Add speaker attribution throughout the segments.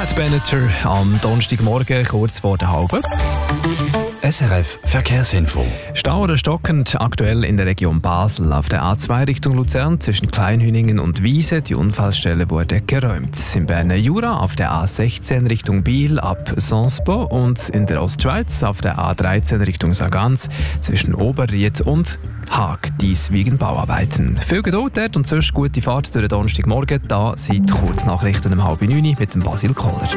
Speaker 1: Pat Benatar am Donnerstagmorgen, kurz vor der halben.
Speaker 2: SRF Verkehrsinfo.
Speaker 1: Stau oder stockend aktuell in der Region Basel auf der A2 Richtung Luzern zwischen Kleinhüningen und Wiese. Die Unfallstelle wurde geräumt. Im Berner Jura auf der A16 Richtung Biel ab Sonsbo und in der Ostschweiz auf der A13 Richtung Sargans zwischen Oberried und Haag. Dies wegen Bauarbeiten. Viel Geduld dort und sonst gute Fahrt durch den Donnerstagmorgen. Da sind Kurznachrichten um 8:30 mit dem Basil Kohler.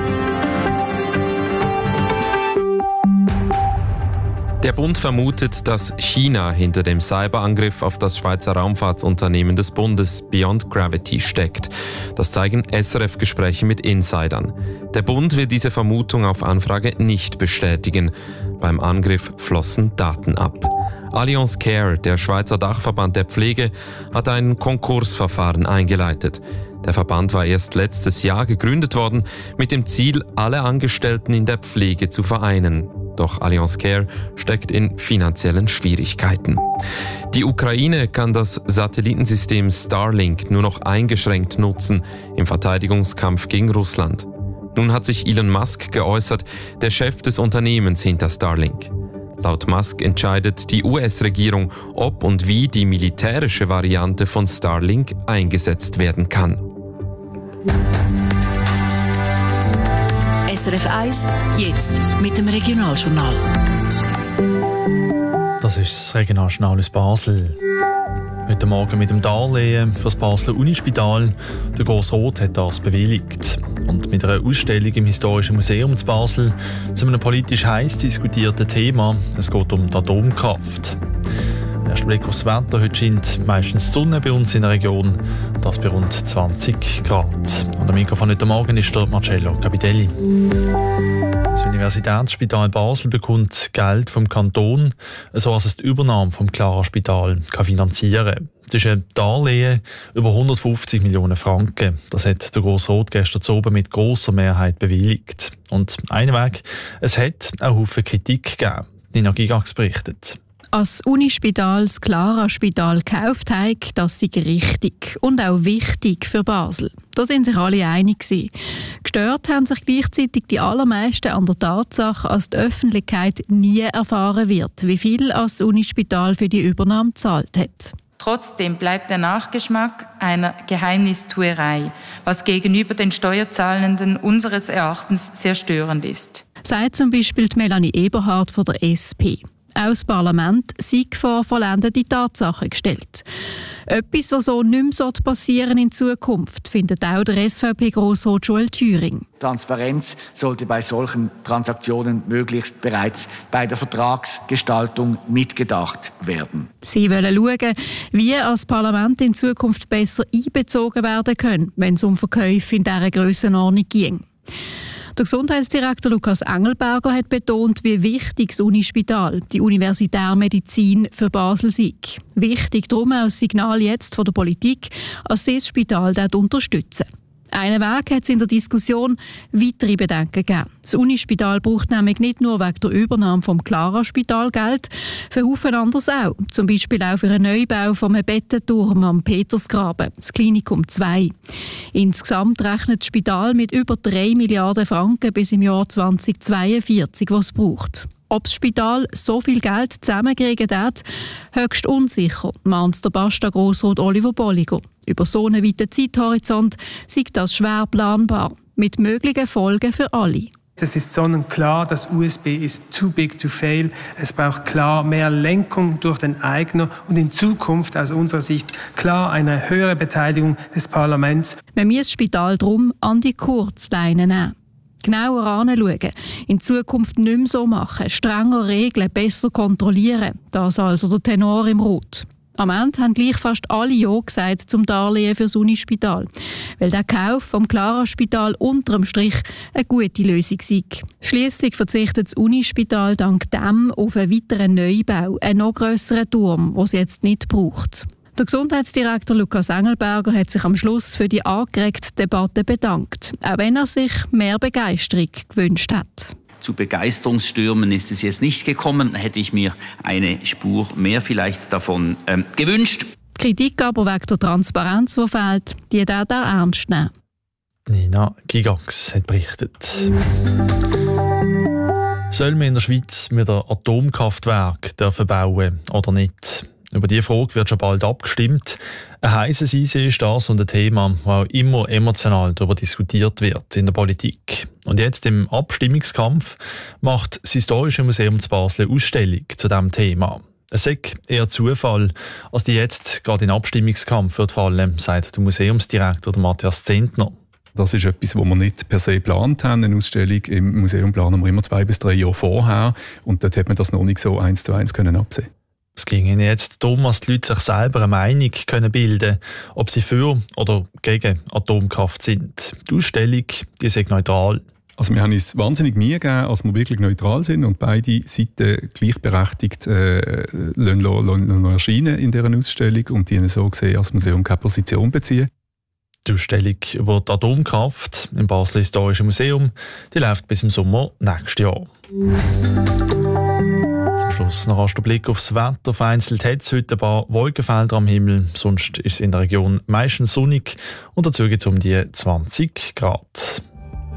Speaker 3: Der Bund vermutet, dass China hinter dem Cyberangriff auf das Schweizer Raumfahrtsunternehmen des Bundes Beyond Gravity steckt. Das zeigen SRF-Gespräche mit Insidern. Der Bund will diese Vermutung auf Anfrage nicht bestätigen. Beim Angriff flossen Daten ab. Allianz Care, der Schweizer Dachverband der Pflege, hat ein Konkursverfahren eingeleitet. Der Verband war erst letztes Jahr gegründet worden, mit dem Ziel, alle Angestellten in der Pflege zu vereinen. Doch Allianz Care steckt in finanziellen Schwierigkeiten. Die Ukraine kann das Satellitensystem Starlink nur noch eingeschränkt nutzen im Verteidigungskampf gegen Russland. Nun hat sich Elon Musk geäußert, der Chef des Unternehmens hinter Starlink. Laut Musk entscheidet die US-Regierung, ob und wie die militärische Variante von Starlink eingesetzt werden kann.
Speaker 4: SRF 1, jetzt mit dem Regionaljournal.
Speaker 5: Das ist das Regionaljournal aus Basel. Heute Morgen mit dem Darlehen für das Basler Unispital. Der Grossrot hat das bewilligt. Und mit einer Ausstellung im Historischen Museum zu Basel zu einem politisch heiß diskutierten Thema. Es geht um die Atomkraft. Erster Blick aufs Wetter. Heute scheint meistens die Sonne bei uns in der Region. Das bei rund 20 Grad. Und am Mikrofon heute Morgen ist der Marcello Capitelli. Das Universitätsspital Basel bekommt Geld vom Kanton, so dass es die Übernahme vom Clara-Spital finanzieren kann. Das ist ein Darlehen über 150 Millionen Franken. Das hat der Grossrot gestern oben mit grosser Mehrheit bewilligt. Und einen Weg, es hat auch Haufen Kritik gegeben. Nina Gigax berichtet.
Speaker 6: Als Unispital das Clara-Spital gekauft hat, das sei richtig und auch wichtig für Basel. Da sind sich alle einig gewesen. Gestört haben sich gleichzeitig die allermeisten an der Tatsache, dass die Öffentlichkeit nie erfahren wird, wie viel das Unispital für die Übernahme gezahlt hat.
Speaker 7: Trotzdem bleibt der Nachgeschmack einer Geheimnistuerei, was gegenüber den Steuerzahlenden unseres Erachtens sehr störend ist.
Speaker 6: Sagt zum Beispiel Melanie Eberhardt von der SP. Auch das Parlament sei vor vollendete Tatsachen gestellt. Etwas, was so nicht mehr passieren in Zukunft, findet auch der SVP-Grossrat Joel Thüring.
Speaker 8: Transparenz sollte bei solchen Transaktionen möglichst bereits bei der Vertragsgestaltung mitgedacht werden.
Speaker 6: Sie wollen schauen, wie das Parlament in Zukunft besser einbezogen werden kann, wenn es um Verkäufe in dieser Grössenordnung ging. Der Gesundheitsdirektor Lukas Engelberger hat betont, wie wichtig das Unispital, die Universitärmedizin für Basel sei. Wichtig darum auch das Signal jetzt von der Politik, als sie das Spital dort unterstützen. Einen Weg hat es in der Diskussion weitere Bedenken gegeben. Das Unispital braucht nämlich nicht nur wegen der Übernahme vom Clara-Spital Geld, für Haufen anderes auch. Zum Beispiel auch für einen Neubau vom Bettenturm am Petersgraben, das Klinikum 2. Insgesamt rechnet das Spital mit über 3 Milliarden Franken bis im Jahr 2042, was es braucht. Ob das Spital so viel Geld zusammenkriegen hat, höchst unsicher, mahnt der Basta-Grossrat Oliver Bolliger. Über so einen weiten Zeithorizont sei das schwer planbar, mit möglichen Folgen für alle.
Speaker 9: Es ist sonnenklar, das USB ist too big to fail. Es braucht klar mehr Lenkung durch den Eigner und in Zukunft aus unserer Sicht klar eine höhere Beteiligung des Parlaments.
Speaker 6: Man muss das Spital darum an die Kurzleine nehmen. Genauer anschauen, in Zukunft nicht mehr so machen, strenger regeln, besser kontrollieren. Das also der Tenor im Rot. Am Ende haben gleich fast alle Ja gesagt zum Darlehen für das Unispital, weil der Kauf vom Clara-Spital unterm Strich eine gute Lösung sei. Schliesslich verzichtet das Unispital dank dem auf einen weiteren Neubau, einen noch grösseren Turm, den es jetzt nicht braucht. Der Gesundheitsdirektor Lukas Engelberger hat sich am Schluss für die angeregte Debatte bedankt, auch wenn er sich mehr Begeisterung gewünscht hat.
Speaker 10: Zu Begeisterungsstürmen ist es jetzt nicht gekommen, hätte ich mir eine Spur mehr vielleicht davon gewünscht.
Speaker 6: Die Kritik aber wegen der Transparenz, die fehlt, die darf er ernst nehmen.
Speaker 5: Nina Gigax hat berichtet. Soll man in der Schweiz mit einem Atomkraftwerk bauen oder nicht? Über diese Frage wird schon bald abgestimmt. Ein heißes Eisen ist das und ein Thema, das auch immer emotional darüber diskutiert wird in der Politik. Und jetzt im Abstimmungskampf macht das Historische Museum zu Basel eine Ausstellung zu diesem Thema. Es ist eher Zufall, als die jetzt gerade in den Abstimmungskampf wird fallen, sagt der Museumsdirektor Matthias Zentner.
Speaker 11: Das ist etwas, was wir nicht per se geplant haben. Eine Ausstellung im Museum planen wir immer 2 bis 3 Jahre vorher. Und dort hat man das noch nicht so 1:1 können absehen.
Speaker 5: Es ging ihnen jetzt darum, dass die Leute sich selber eine Meinung bilden können, ob sie für oder gegen Atomkraft sind. Die Ausstellung die ist neutral.
Speaker 11: Also wir haben uns wahnsinnig Mühe gegeben, als wir wirklich neutral sind und beide Seiten gleichberechtigt lassen erscheinen in dieser Ausstellung und die so gesehen als Museum keine Position beziehen.
Speaker 5: Die Ausstellung über die Atomkraft im Basler Historischen Museum die läuft bis im Sommer nächstes Jahr. Zum Schluss noch ein Blick aufs Wetter. Vereinzelt hat es heute ein paar Wolkenfelder am Himmel. Sonst ist es in der Region meistens sonnig und dazu gibt es um die 20 Grad.